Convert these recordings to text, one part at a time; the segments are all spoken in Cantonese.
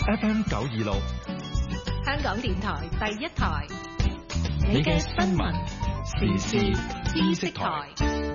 FM 926， 香港電台第一台， 你嘅新聞時事知識台。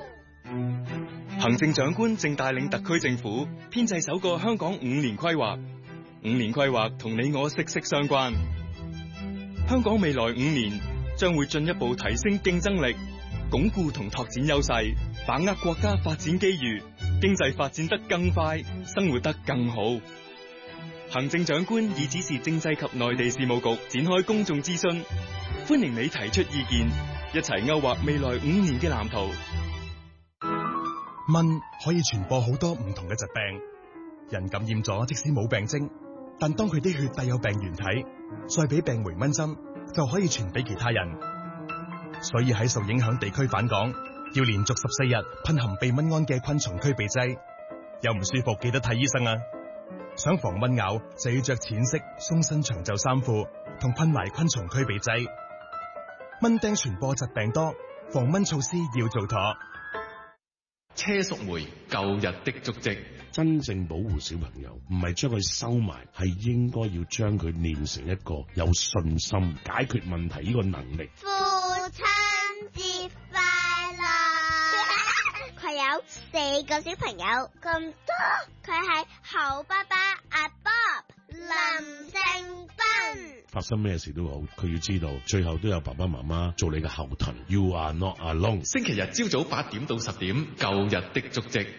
行政長官正帶領特區政府編製首個香港5年規劃。5年規劃同你我息息相關。香港未來5年將會進一步提升競爭力，鞏固同拓展優勢，把握國家發展機遇，經濟發展得更快，生活得更好。行政長官已指示政制及內地事務局展開公眾諮詢，歡迎你提出意見，一齊勾畫未來5年嘅藍圖。 蚊可以傳播好多唔同嘅疾病，人感染咗即使冇病徵，但當佢啲血帶有病原體，再俾病媒蚊針，就可以傳俾其他人。所以喺受影響地區返港，要連續14日噴含避蚊胺嘅昆蟲驅鼻劑。有唔舒服記得睇醫生啊！想防蚊咬就要着淺色鬆身長袖衫褲，同噴埋昆蟲驅鼻劑。蚊叮傳播疾病多，防蚊措施要做妥。 車淑梅舊日的足跡， 真正保護小朋友唔係將佢收埋，係應該要將佢練成一個有信心解決問題呢個能力。 父親節快樂！佢有4個小朋友咁多，佢係猴爸爸阿 Bob 林盛斌。 發生咩事都好，佢要知道最後都有爸爸媽媽做你嘅後盾。You are not alone。 星期日朝早8點到10點，舊日的足跡。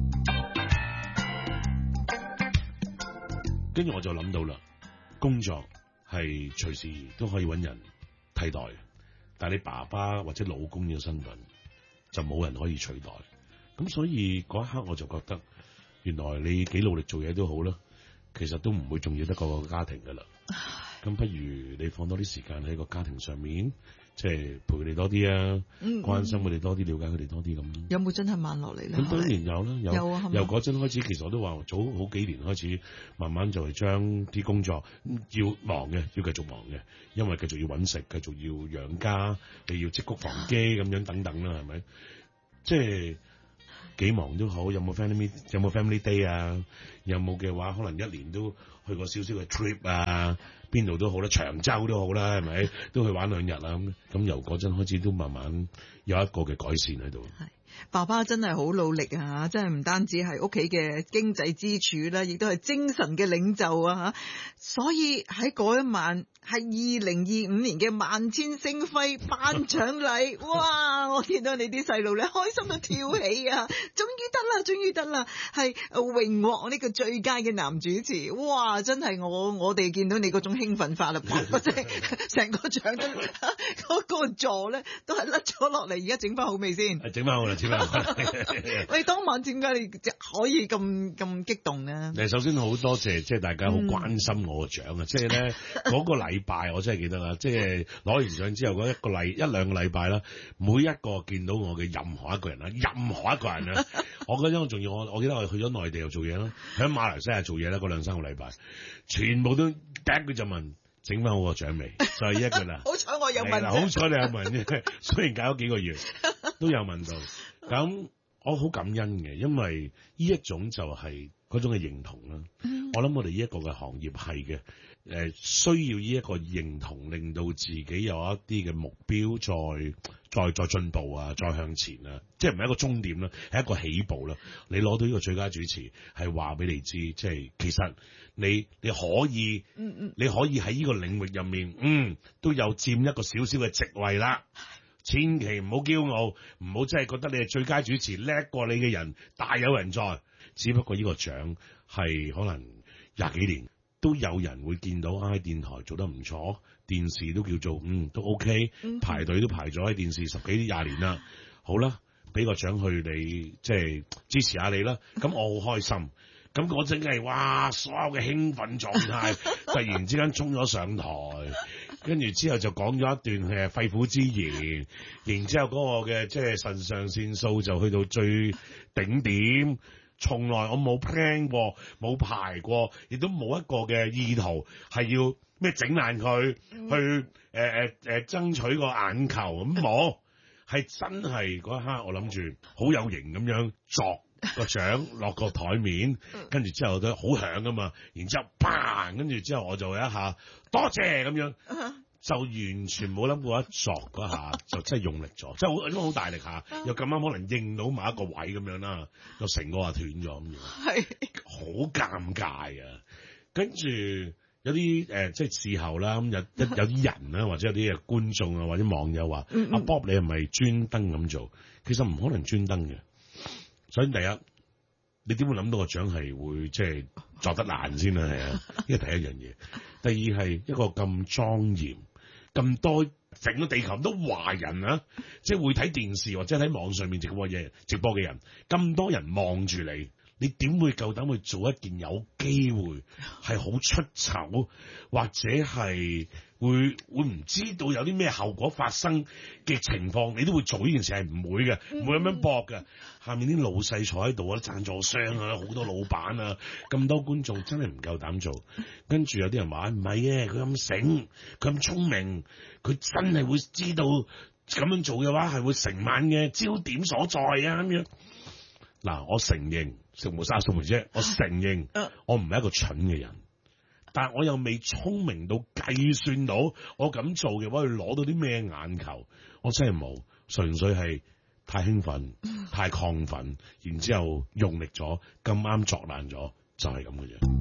跟住我就諗到啦，工作係隨時都可以搵人替代，但係你爸爸或者老公嘅身份就冇人可以取代。咁所以嗰一刻我就覺得，原來你幾努力做嘢都好啦，其實都唔會重要得過個家庭噶啦。咁不如你放多啲時間喺個家庭上面，即係陪佢哋多啲啊，關心佢哋多啲，了解佢哋多啲咁。 有冇真係慢落嚟咧？ 咁當然有啦， 有啊， 由嗰陣開始，其實我都話早好幾年開始，慢慢就係將啲工作要忙嘅，要繼續忙嘅，因為繼續要搵食，繼續要養家，你要積穀防饑咁樣等等啦，係咪？即係幾忙都好，有冇 family day 啊？有冇嘅話，可能一年都去過少少嘅 trip 啊，邊度都好啦，長洲都好啦，係咪？都去玩2日啦。咁由嗰陣開始都慢慢有一個嘅改善喺度。 係爸爸真係好努力啊！真係唔單止係屋企嘅經濟支柱啦，亦都係精神嘅領袖啊！所以喺嗰一晚係2025年嘅萬千星輝頒獎禮，哇！我見到你啲細路咧開心到跳起啊！終於得啦，係榮獲呢個最佳嘅男主持，哇！真係我哋見到你嗰種興奮法啦，成個獎都嗰個座咧都係甩咗落嚟，而家整翻好未先？ 整翻好啦，整翻好啦。 喂，當晚點解你可以咁激動呢？ 首先好多謝，即係大家好關心我個獎啊！即係咧嗰個禮拜我真係記得啦，即係攞完獎之後嗰1兩個禮拜啦，每一個見到我嘅任何一個人啊，我嗰陣仲要我記得我去咗內地又做嘢啦，喺馬來西亞做嘢啦，嗰2、3個禮拜，全部都第一句就問整翻好個獎未，就係一句啦。 好彩我有問， 好彩你有問啫，雖然搞咗幾個月都有問到，咁我好感恩嘅，因為呢一種就係嗰種嘅認同啦。我諗我哋呢一個嘅行業係嘅，需要呢一個認同，令到自己有一啲嘅目標，再進步啊，再向前啊，即係唔係一個終點啦，係一個起步啦。你攞到呢個最佳主持，係話俾你知，即係其實你可以，你可以喺呢個領域入面，都有佔一個少少嘅席位啦。千祈唔好驕傲，唔好真係覺得你係最佳主持，叻過你嘅人大有人在。只不過呢個獎係可能20幾年都有人會見到喺電台做得唔錯，電視都叫做都 OK，排隊都排咗喺電視10幾20年啦。好啦，俾個獎去你，即係支持下你啦。咁我好開心。咁嗰陣係哇，所有嘅興奮狀態突然之間衝咗上台，跟住之後就講咗一段肺腑之言，然之後嗰個嘅即係腎上腺素就去到最頂點。從來我冇 plan 過，冇排過，亦都冇一個嘅意圖係要咩整爛佢，去爭取個眼球咁冇，係真係嗰一刻我諗住好有型咁樣作個獎落個台面，跟住之後都好響噶嘛，然之後砰，跟住之後我就一下多謝咁樣，就完全冇諗過一作嗰下就真係用力咗，即係好大力下，又咁啱可能應到某一個位咁樣啦，就成個話斷咗咁樣，係好尷尬啊！跟住有啲即係事後啦，咁有啲人啦，或者有啲嘅觀眾啊，或者網友話：阿 Bob 你係咪專登咁做？其實唔可能專登嘅。首先第一，你點會諗到個獎係會即係作得爛先啊？係啊，呢個第一樣嘢。第二係一個咁莊嚴、咁多整個地球都華人啊，即係會睇電視或者睇網上面直播嘅人，咁多人望住你。你點會夠膽去做一件有機會係好出醜，或者係會唔知道有啲咩後果發生嘅情況，你都會做呢件事？係唔會嘅，唔會咁樣搏嘅。下面啲老細坐喺度啊，贊助商啊，好多老闆啊，咁多觀眾真係唔夠膽做。跟住有啲人話唔係嘅，佢咁醒，佢咁聰明，佢真係會知道咁樣做嘅話係會成晚嘅焦點所在啊咁樣。嗱，我承認食無沙數梅啫，我承認我唔係一個蠢嘅人，但係我又未聰明到計算到我咁做嘅話，去攞到啲咩眼球，我真係冇，純粹係太興奮、太亢奮，然之後用力咗，咁啱作爛咗，就係咁嘅啫。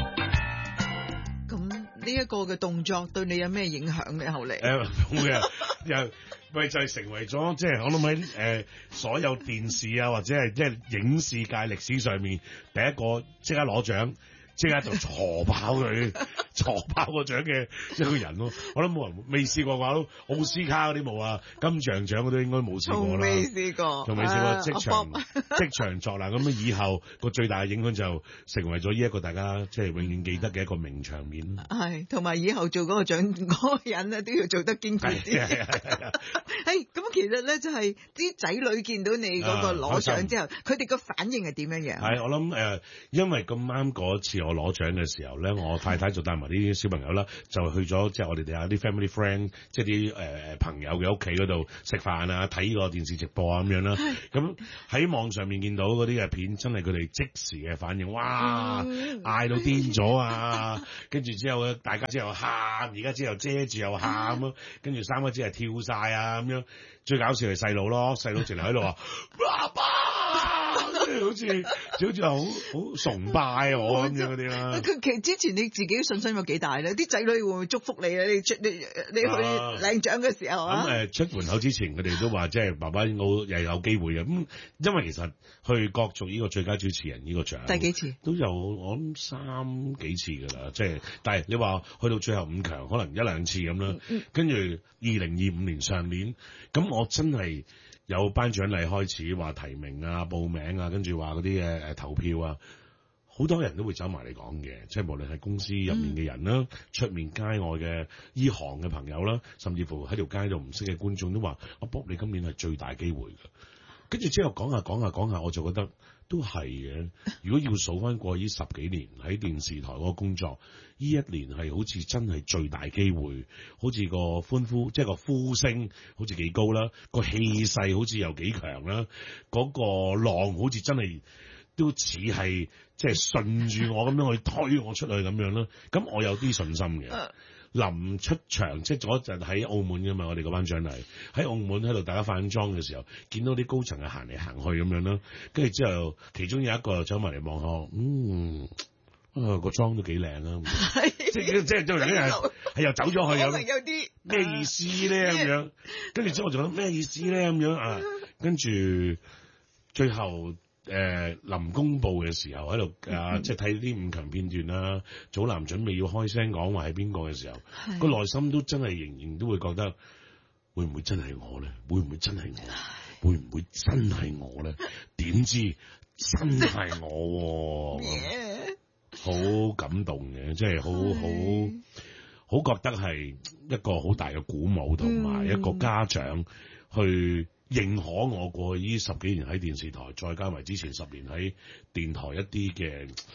咁呢一個嘅動作對你有咩影響咧？後嚟會啊，又咪就係成為咗即係我諗喺所有電視啊或者係即係影視界歷史上面第一個即刻攞獎，即刻就挫爆佢，挫爆個獎嘅一個人咯。我諗冇人未試過嘅話，都奧斯卡嗰啲冇啊，金像獎嗰啲應該冇試過啦。 未試過， 仲未試過即場作爛咁啊！以後個最大嘅影響就成為咗呢一個大家即係永遠記得嘅一個名場面。 係，同埋以後做嗰個獎嗰個人咧都要做得堅決啲。係咁，其實咧就係啲仔女見到你嗰個攞獎之後，佢哋個反應係點樣樣？ 係我諗因為咁啱嗰次我攞獎嘅時候咧，我太太就帶埋啲小朋友啦，就去咗即係我哋哋有啲 family friend，即係啲朋友嘅屋企嗰度食飯啊，睇個電視直播啊咁樣啦。咁喺網上面見到嗰啲嘅片，真係佢哋即時嘅反應，哇！嗌到癲咗啊！跟住之後大家之後喊，而家之後遮住又喊咯，跟住三個字係跳晒啊咁樣。最搞笑係細佬咯，細佬直頭喺度話爸爸，好似好崇拜我咁樣嗰啲啦。 佢其實之前你自己信心有幾大咧？啲仔女會唔會祝福你啊？你去領獎嘅時候啊？ 咁出門口之前，佢哋都話即係爸爸應該又有機會嘅。咁因為其實去角逐呢個最佳主持人呢個獎， 第幾次都有我諗3幾次㗎啦。即係但係你話去到最後5強，可能1、2次咁啦。跟住2025年上年，咁我真係有頒獎禮開始話提名啊、報名啊，跟住話嗰啲嘅投票啊，好多人都會走埋嚟講嘅，即係無論係公司入面嘅人啦、出面街外嘅依行嘅朋友啦，甚至乎喺條街度唔識嘅觀眾都話：阿 Bob 你今年係最大機會㗎。跟住之後講下，我就覺得都係嘅。如果要數翻過去呢10幾年喺電視台嗰個工作，呢一年係好似真係最大機會，好似個歡呼，即係個呼聲好似幾高啦，個氣勢好似又幾強啦，嗰個浪好似真係都似係即係順住我咁樣去推我出去咁樣啦。咁我有啲信心嘅。臨出場即係嗰陣喺澳門㗎嘛，我哋嗰班獎勵喺澳門喺度，大家化緊妝嘅時候，見到啲高層係行嚟行去咁樣啦，跟住之後其中有一個走埋嚟望我，個妝都幾靚啊，即係有啲人係又走咗去，有啲咩意思咧咁樣，跟住之後我就諗咩意思咧咁樣啊，跟住最後。臨公佈嘅時候喺度即係睇啲5強片段啦，祖藍準備要開聲講話係邊個嘅時候，個內心都真係仍然都會覺得會唔會真係我咧？會唔會真係我？會唔會真係我咧？點知真係我，好感動嘅，即係好覺得係一個好大嘅鼓舞，同埋一個家長去認可我過去呢10幾年喺電視台，再加埋之前10年喺電台一啲嘅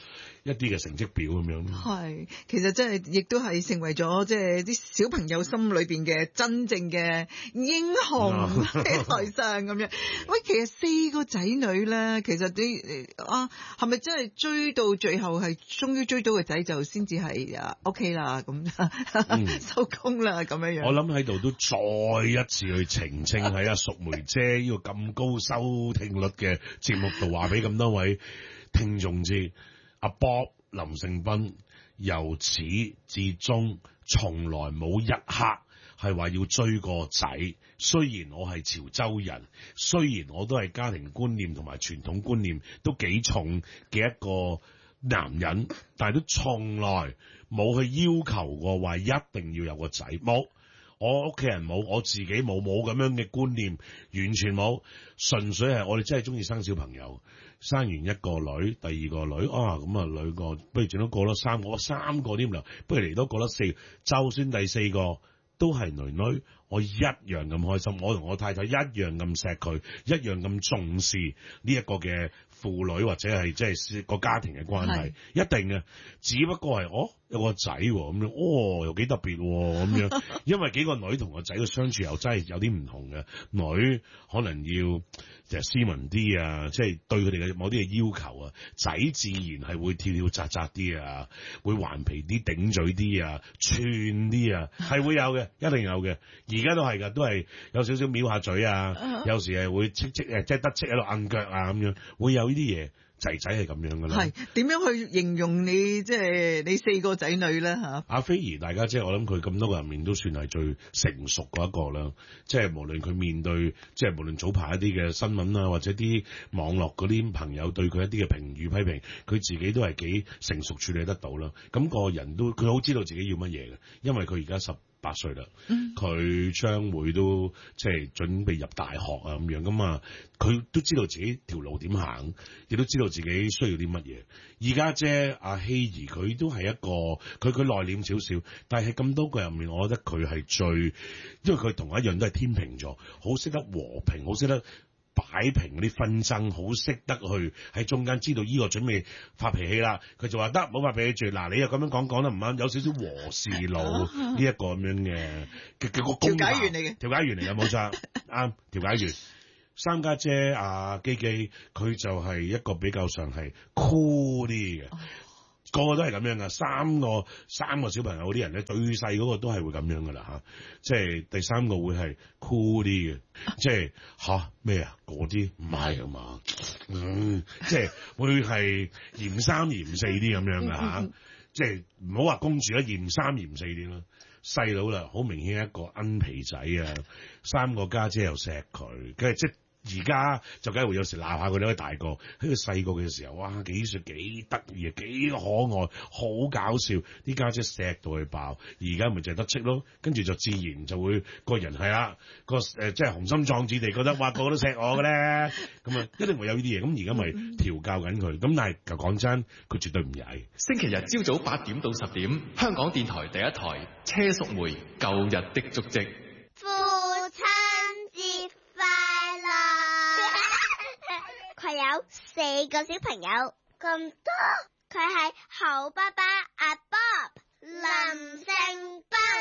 一啲嘅成績表咁樣。 係，其實真係亦都係成為咗即係啲小朋友心裏邊嘅真正嘅英雄喺台上咁樣。喂，其實4個仔女咧，其實你係咪真係追到最後係終於追到個仔就先至係OK 啦咁收工啦咁樣樣。 我諗喺度都再一次去澄清喺阿淑梅姐呢個咁高收聽率嘅節目度話俾咁多位聽眾知，阿 Bob 林盛斌由始至終從來冇一刻係話要追個仔。雖然我係潮州人，雖然我都係家庭觀念同埋傳統觀念都幾重嘅一個男人，但係都從來冇去要求過話一定要有個仔。冇，我屋企人冇，我自己冇咁樣嘅觀念，完全冇。純粹係我哋真係中意生小朋友，生完一個女，第二個女咁啊女個，不如整多個咯，3個添啦，不如嚟多個啦，4，就算第4個都係女女，我一樣咁開心，我同我太太一樣咁錫佢，一樣咁重視呢一個嘅父女或者係即係個家庭嘅關係，一定嘅。只不過係有個仔咁樣，又幾特別咁樣，因為幾個女同個仔嘅相處又真係有啲唔同嘅，女可能要就斯文啲啊，即係對佢哋嘅某啲嘅要求啊，仔自然係會跳跳紮紮啲啊，會頑皮啲、頂嘴啲啊、串啲啊，係會有嘅，一定有嘅。而家都係㗎，都係有少少藐下嘴啊，有時係會即係得戚喺度硬腳啊咁樣，會有呢啲嘢。仔仔係咁樣噶啦。係點樣去形容你即係你4個仔女咧嚇？ 阿菲兒大家姐，我諗佢咁多個人面都算係最成熟嗰一個啦。即係無論佢面對，即係無論早排一啲嘅新聞啊，或者啲網絡嗰啲朋友對佢一啲嘅評語批評，佢自己都係幾成熟處理得到啦。咁個人都佢好知道自己要乜嘢嘅，因為佢而家18歲啦，佢將會都即係準備入大學啊咁樣咁啊，佢都知道自己條路點行，亦都知道自己需要啲乜嘢。而家姐阿希兒佢都係一個佢內斂少少，但係咁多個入面，我覺得佢係最，因為佢同我一樣都係天秤座，好識得和平，好識得擺平嗰啲紛爭，好識得去喺中間知道呢個準備發脾氣啦，佢就話得，冇發脾氣住，嗱你又咁樣講得唔啱，有少少和事佬呢一個咁樣嘅個功調解員嚟嘅， 調解員嚟嘅冇錯，啱調解員。三家姐阿基基佢就係一個比較上係 cool 啲嘅。個個都係咁樣噶，三個小朋友嗰啲人咧，最細嗰個都係會咁樣噶啦嚇，即係第3個會係 cool 啲嘅，即係咩啊嗰啲唔係啊嘛，即係會係嫌3嫌4啲咁樣噶嚇，即係唔好話公主啦，嫌3嫌4啲啦，細佬啦好明顯一個奀皮仔啊，3個家姐又錫佢，跟住即而家就梗係會有時鬧下佢哋，大個喺佢細個嘅時候，哇幾歲幾得意啊，幾可愛，好搞笑，啲家姐錫到佢爆。而家咪就係得戚咯，跟住就自然就會個人係啦，即係雄心壯志地覺得哇個個都錫我嘅咧，咁啊一定會有呢啲嘢。咁而家咪調教緊佢。咁但係講真，佢絕對唔曳。 星期日朝早8點到10點，香港電台第一台車淑梅舊日的足跡。 父親節快樂！佢有4個小朋友咁多，佢係好爸爸阿 Bob 林盛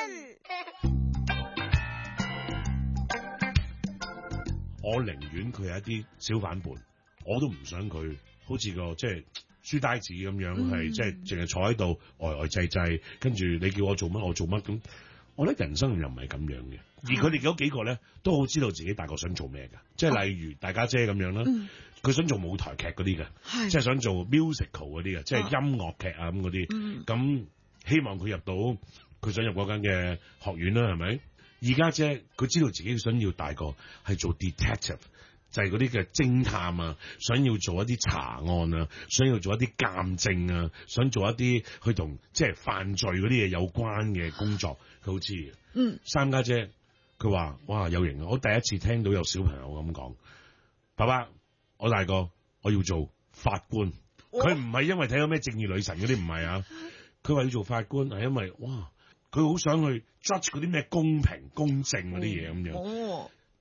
斌。 我寧願佢係一啲小反叛，我都唔想佢好似個即係書呆子咁樣，係即係淨係坐喺度呆滯滯，跟住你叫我做乜我做乜咁。我覺得人生又唔係咁樣嘅，而佢哋嗰幾個咧都好知道自己大個想做咩㗎，即係例如大家姐咁樣啦，佢想做舞台劇嗰啲嘅，即係想做 musical 嗰啲嘅，即係音樂劇啊咁嗰啲，咁希望佢入到佢想入嗰間嘅學院啦，係咪？而家姐佢知道自己想要大個係做 detective，就係嗰啲嘅偵探啊，想要做一啲查案啊，想要做一啲鑑證啊，想做一啲去同即係犯罪嗰啲嘢有關嘅工作。佢好知嘅，三家姐佢話：哇有型啊！我第一次聽到有小朋友咁講，爸爸，我大個我要做法官。佢唔係因為睇到咩正義女神嗰啲唔係啊，佢話要做法官係因為哇，佢好想去 judge 嗰啲咩公平公正嗰啲嘢咁樣。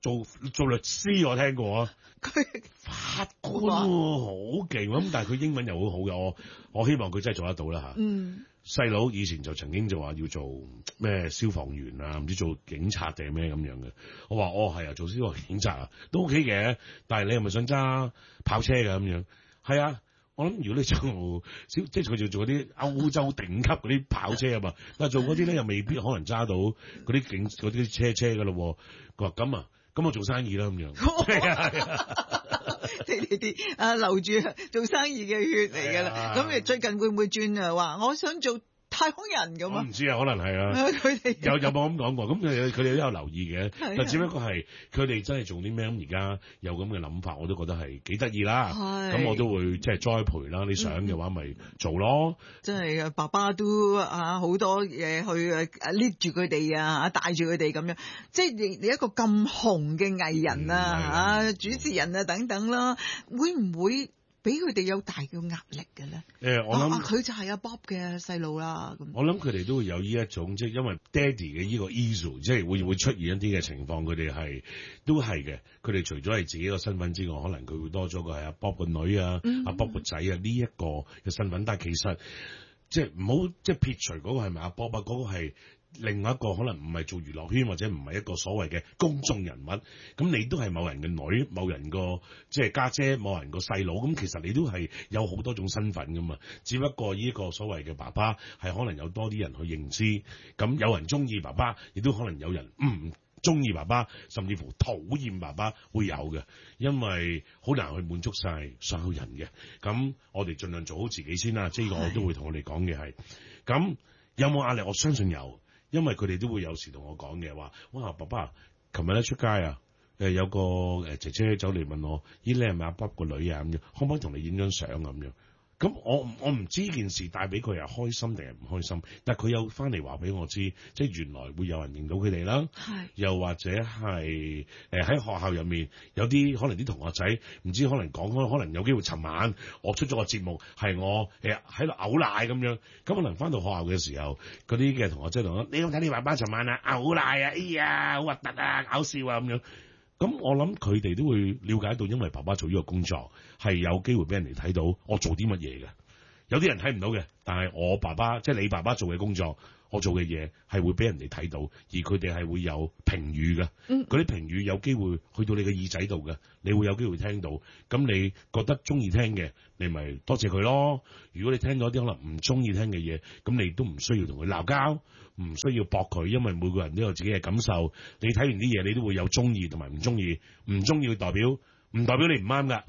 做律師我聽過啊， 佢法官喎好勁咁，但係佢英文又好好嘅，我希望佢真係做得到啦嚇。細佬以前就曾經就話要做咩消防員啊，唔知做警察定係咩咁樣嘅。我話係啊，做消防警察啊都 OK 嘅，但係你係咪想揸跑車㗎咁樣？係啊，我諗如果你做即係佢就做嗰啲歐洲頂級嗰啲跑車啊嘛，但係做嗰啲咧又未必可能揸到嗰啲車㗎咯。佢話咁我做生意啦咁樣。係啊。 你呢啲留住做生意嘅血嚟㗎啦，咁你最近會唔會轉啊？話我想做太空人咁啊？ 我唔知啊，可能係啊。 佢哋有冇咁講過？咁佢哋都有留意嘅，但只不過係佢哋真係做啲咩咁而家有咁嘅諗法，我都覺得係幾得意啦。咁我都會即係栽培啦。你想嘅話，咪做咯。 真係爸爸都好多嘢去lead住佢哋啊，帶住佢哋咁樣。即係你一個咁紅嘅藝人啊，主持人啊等等啦，會唔會俾佢哋有大嘅壓力嘅咧？ 我諗佢就係阿 Bob 嘅細路啦。咁我諗佢哋都會有呢一種，即係因為爹哋嘅呢個 issue，即係會出現一啲嘅情況，佢哋都係嘅。佢哋除咗係自己個身份之外，可能佢會多咗個係阿 Bob 個女啊、阿 Bob 個仔啊呢一個嘅身份。但係其實即係唔好即係撇除嗰個係咪阿 Bob 啊，嗰個係另外一個可能唔係做娛樂圈或者唔係一個所謂嘅公眾人物，咁你都係某人嘅女、某人個即係家姐、某人個細佬，咁其實你都係有好多種身份噶嘛。只不過呢個所謂嘅爸爸係可能有多啲人去認知，咁有人中意爸爸，亦都可能有人唔中意爸爸，甚至乎討厭爸爸會有嘅，因為好難去滿足晒所有人嘅。咁我哋盡量做好自己先啦，即係呢個我都會同我哋講嘅係。咁有冇壓力？我相信有。因為佢哋都會有時同我講嘅話，哇，爸爸，琴日咧出街啊，有個姐姐走嚟問我，咦，你係咪阿 Bob 個女啊？咁樣，可唔可以同你影張相啊？咁樣，咁我唔知件事帶俾佢係開心定係唔開心，但係佢有翻嚟話俾我知，即係原來會有人認到佢哋啦，又或者係喺學校入面有啲可能啲同學仔唔知可能講開，可能有機會尋晚我出咗個節目係我喺度嘔奶咁樣，咁可能翻到學校嘅時候，嗰啲嘅同學仔同我，你有冇睇你爸爸尋晚啊嘔奶啊，哎呀好核突啊，搞笑啊咁樣。咁我諗佢哋都會了解到，因為爸爸做呢個工作係有機會俾人哋睇到我做啲乜嘢嘅。有啲人睇唔到嘅，但係我爸爸即係你爸爸做嘅工作，我做嘅嘢係會俾人哋睇到，而佢哋係會有評語嘅。嗰啲評語有機會去到你嘅耳仔度嘅，你會有機會聽到。咁你覺得中意聽嘅，你咪多謝佢咯。如果你聽到啲可能唔中意聽嘅嘢，咁你都唔需要同佢鬧交，唔需要駁佢，因為每個人都有自己嘅感受。你睇完啲嘢，你都會有中意同埋唔中意，唔中意代表你唔啱噶。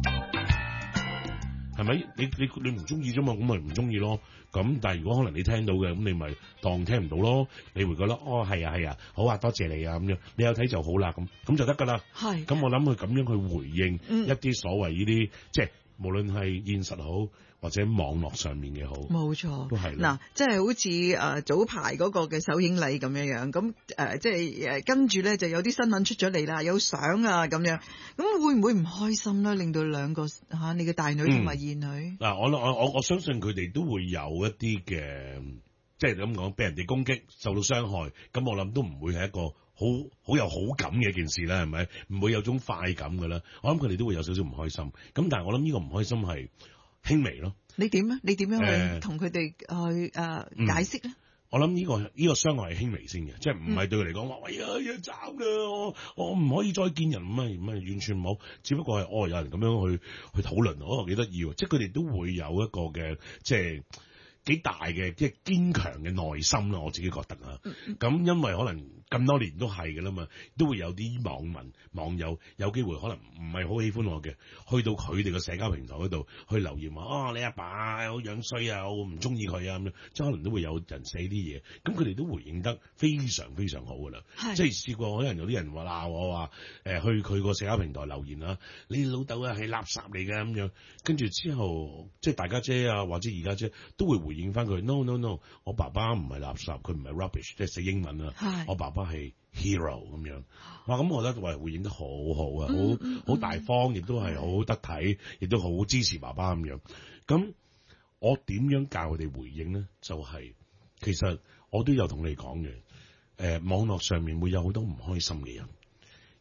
係咪？你唔中意啫嘛，咁咪唔中意咯。咁但係如果可能你聽到嘅，咁你咪當聽唔到咯。你會覺得係啊，好啊，多謝你啊咁樣。你有睇就好啦，咁就得㗎啦。係。咁我諗佢咁樣去回應一啲所謂呢啲，即係無論係現實好或者網絡上面嘅好，冇錯，都係嗱， 即係好似早排嗰個嘅首映禮咁樣，咁即係跟住咧就有啲新聞出咗嚟啦，有相啊咁樣，咁會唔會唔開心咧？令到兩個你嘅大女同埋二女嗱，我相信佢哋都會有一啲嘅，即係咁講，俾人哋攻擊受到傷害，咁我諗都唔會係一個好有好感嘅一件事啦，係咪？唔會有種快感㗎啦。我諗佢哋都會有少少唔開心，咁但係我諗呢個唔開心係輕微咯。你點啊？你點樣去同佢哋去解釋咧？我諗呢個傷害係輕微先嘅，即係唔係對佢嚟講話，喂呀慘啦，我唔可以再見人，唔係完全冇，只不過係有人咁樣去討論，我覺得幾得意，即係佢哋都會有一個嘅即係幾大嘅即係堅強嘅內心啦，我自己覺得啊。咁因為可能咁多年都係㗎啦嘛，都會有啲網友有機會可能唔係好喜歡我嘅，去到佢哋嘅社交平台嗰度去留言話你阿爸好樣衰啊，我唔中意佢啊咁樣，即係可能都會有人寫啲嘢，咁佢哋都回應得非常非常好㗎啦。即係試過可能有啲人話鬧我話去佢個社交平台留言啊，你老豆啊係垃圾嚟㗎咁樣，跟住之後即係大家姐啊或者二家姐都會回應翻佢 no， 我爸爸唔係垃圾，佢唔係 rubbish， 即係寫英文啊，我爸爸係 hero 咁樣。哇，咁我覺得回應得好好啊，好大方，亦都係好得體，亦都好支持爸爸咁樣。咁我點樣教佢哋回應咧？就係其實我都有同你講嘅，網絡上面會有好多唔開心嘅人，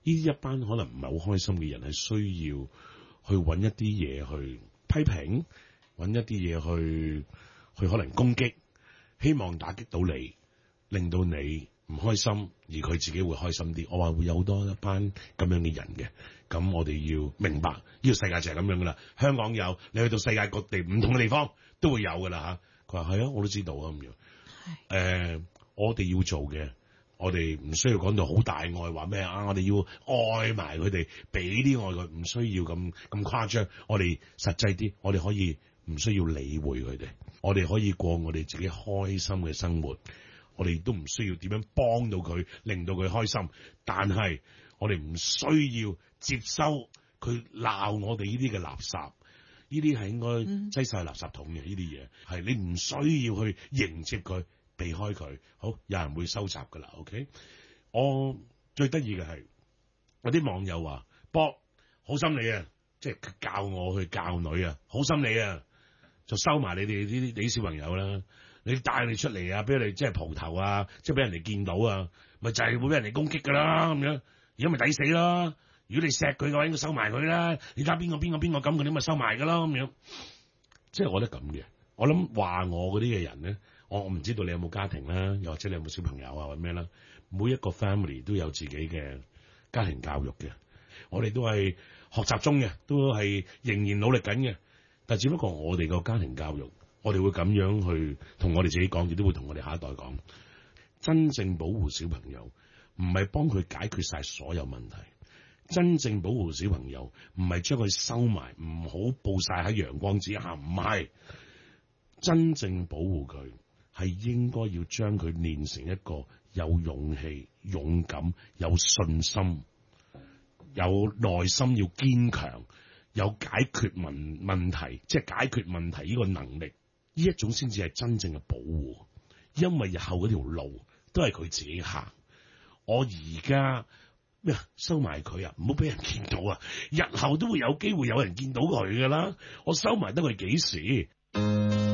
呢一班可能唔係好開心嘅人係需要去揾一啲嘢去批評，揾一啲嘢去可能攻擊，希望打擊到你，令到你唔開心，而佢自己會開心啲。我話會有好多一班咁樣嘅人嘅，咁我哋要明白呢個世界就係咁樣噶啦。香港有，你去到世界各地唔同嘅地方都會有噶啦嚇。佢話係啊，我都知道啊咁樣。我哋要做嘅，我哋唔需要講到好大愛，話咩啊？我哋要愛埋佢哋，俾啲愛佢，唔需要咁誇張。我哋實際啲，我哋可以唔需要理會佢哋，我哋可以過我哋自己開心嘅生活。我哋都唔需要點樣幫到佢，令到佢開心。但係我哋唔需要接收佢鬧我哋呢啲嘅垃圾，呢啲係應該擠晒垃圾桶嘅。呢啲嘢係你唔需要去迎接佢，避開佢。好，有人會收集噶啦。OK， 我最得意嘅係有啲網友話：Bob，好心你啊，即係教我去教女啊，好心你啊，就收埋你哋呢啲小朋友啦。你帶你出嚟啊，俾你即係蒲頭啊，即係俾人哋見到啊，咪就係會俾人哋攻擊噶啦咁樣，而家咪抵死啦！如果你錫佢嘅話，應該收埋佢啦。你睇下邊個咁，佢哋咪收埋噶啦咁樣。即係我覺得咁嘅。我諗話我嗰啲嘅人咧，我唔知道你有冇家庭啦，又或者你有冇小朋友啊或者咩啦。每一個 family 都有自己嘅家庭教育嘅，我哋都係學習中嘅，都係仍然努力緊嘅。但只不過我哋個家庭教育。我哋會咁樣去同我哋自己講，亦都會同我哋下一代講。真正保護小朋友，唔係幫佢解決晒所有問題。真正保護小朋友，唔係將佢收埋，唔好暴曬喺陽光之下，唔係。真正保護佢，係應該要將佢練成一個有勇氣、勇敢、有信心、有耐心、要堅強、有解決問題，即係解決問題呢個能力。呢一種先至係真正嘅保護，因為日後嗰條路都係佢自己行。我而家收埋佢啊，唔好俾人見到啊！日後都會有機會有人見到佢噶啦，我收埋得佢幾時？